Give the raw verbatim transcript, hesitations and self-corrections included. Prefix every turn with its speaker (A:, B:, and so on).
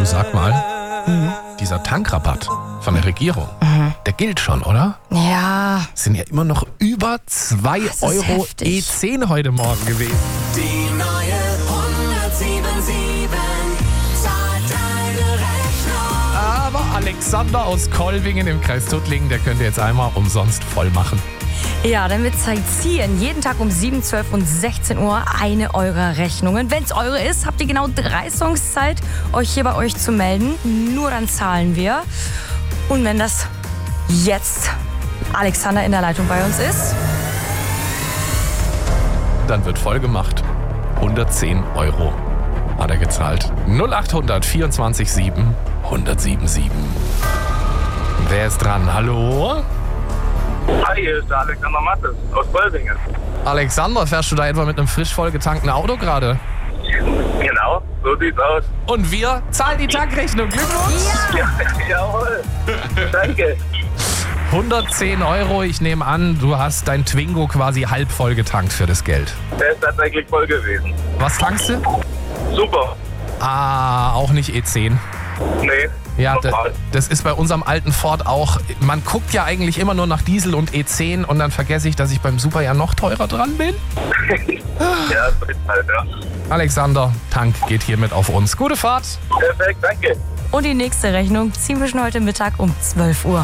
A: sag mal, mhm. dieser Tankrabatt von der Regierung, mhm. der gilt schon, oder?
B: Ja.
A: Es sind ja immer noch über zwei Euro E zehn heute Morgen gewesen.
C: Die neue hundertsieben sieben zahlt deine Rechnung.
A: Aber Alexander aus Kolbingen im Kreis Tuttlingen, der könnte jetzt einmal umsonst voll machen.
B: Ja, dann wird Zeit ziehen. Jeden Tag um sieben, zwölf und sechzehn Uhr eine eurer Rechnungen. Wenn es eure ist, habt ihr genau drei Songs Zeit, euch hier bei euch zu melden. Nur dann zahlen wir. Und wenn das jetzt Alexander in der Leitung bei uns ist,
A: dann wird voll gemacht. hundertzehn Euro hat er gezahlt. null achthundert vierundzwanzig sieben hundertsieben sieben. Wer ist dran? Hallo?
D: Hi, hier ist der Alexander Mattes aus Kolbingen.
A: Alexander, fährst du da etwa mit einem frisch voll getankten Auto gerade?
D: Genau, so sieht's aus.
A: Und wir zahlen die Tankrechnung. Glückwunsch!
D: Ja, jawohl. Danke.
A: hundertzehn Euro, ich nehme an, du hast dein Twingo quasi halb voll getankt für das Geld.
D: Der ist tatsächlich voll gewesen.
A: Was tankst du?
D: Super.
A: Ah, auch nicht E zehn.
D: Nee.
A: Ja, das, das ist bei unserem alten Ford auch. Man guckt ja eigentlich immer nur nach Diesel und E zehn und dann vergesse ich, dass ich beim Super ja noch teurer dran bin.
D: Ja, so ist halt, ja.
A: Alexander, Tank geht hiermit auf uns. Gute Fahrt.
D: Perfekt, danke.
B: und die nächste Rechnung ziehen wir schon heute Mittag um zwölf Uhr.